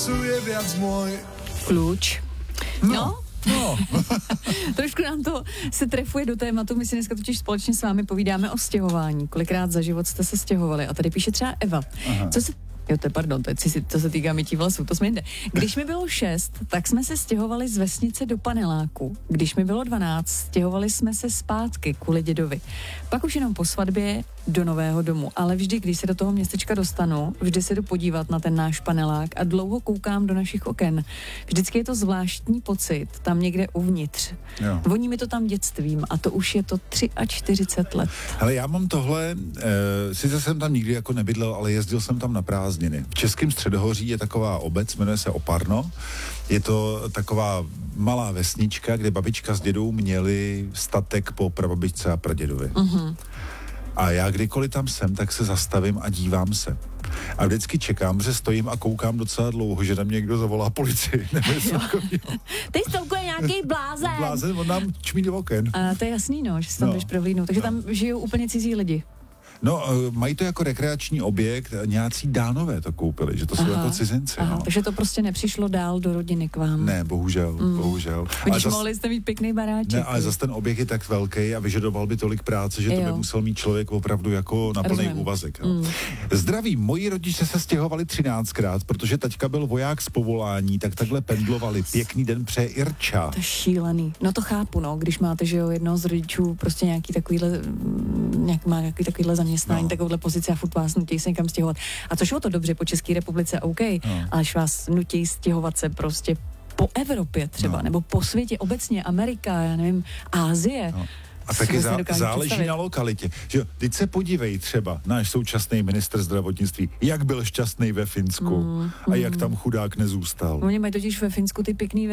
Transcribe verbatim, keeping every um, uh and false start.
je viac môj. Kluč. No. no? No. Trošku nám to se trefuje do tématu, my si dneska totiž společně s vámi povídáme o stěhování. Kolikrát za život jste se stěhovali? A tady píše třeba Eva. Aha. Co se Jo, to je pardon, to, je, to se týká mytí vlasů, to jsme jinde. Když mi bylo šest, tak jsme se stěhovali z vesnice do paneláku. Když mi bylo dvanáct, stěhovali jsme se zpátky kvůli dědovi. Pak už jenom po svatbě do nového domu. Ale vždy, když se do toho městečka dostanu, vždy se jdu podívat na ten náš panelák a dlouho koukám do našich oken. Vždycky je to zvláštní pocit, tam někde uvnitř. Jo. Voní mi to tam dětstvím a to už je to čtyřicet tři let. Hele, já mám tohle, e, sice jsem tam nikdy jako nebydlel, ale jezdil jsem tam na prázdniny. V Českém Středohoří je taková obec, jmenuje se Oparno. Je to taková malá vesnička, kde babička s dědou měli statek po prababičce a pradědovi. Mm-hmm. A já kdykoliv tam jsem, tak se zastavím a dívám se. A vždycky čekám, že stojím a koukám docela dlouho, že na mě někdo zavolá policii. Teď stolkuje nějaký blázen. Blázen, on nám čmí do oken. A to je jasný, no, že se tam no. jdeš prohlídnout. Takže no. tam žijou úplně cizí lidi. No, mají to jako rekreační objekt, nějací Dánové to koupili, že to jsou aha, jako cizinci. Aha, no. Takže to prostě nepřišlo dál do rodiny k vám. Ne, bohužel, mm. bohužel. Když zas, mohli jste mít pěkný baráček. Ne, ale zase ten objekt je tak velký a vyžadoval by tolik práce, že jo. To by musel mít člověk opravdu jako na plný úvazek. Mm. Zdravím, moji rodiče se stěhovali třináctkrát, protože taťka byl voják z povolání, tak takhle pendlovali. Pěkný den přeje Irča. To je šílený. No to chápu, no, když máte, že jo, jednoho z rodičů prostě nějaký takovýhle, nějak, má nějaký takovýhle zaměstnání, no. Takovouhle pozici a furt vás nutí se někam stěhovat. A to šlo to dobře po České republice, OK, no. Ale až vás nutí stěhovat se prostě po Evropě třeba, no. Nebo po světě obecně, Amerika, já nevím, Asie. No. A taky zá, záleží představit. Na lokalitě. Že, teď se podívej třeba, náš současný ministr zdravotnictví, jak byl šťastný ve Finsku mm, a mm. jak tam chudák nezůstal. Oni mají totiž ve Finsku ty pěkný